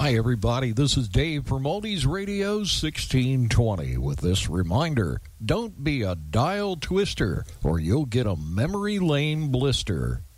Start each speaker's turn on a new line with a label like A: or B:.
A: Hi, everybody. This is Dave from Oldies Radio 1620 with this reminder. Don't be a dial twister or you'll get a memory lane blister.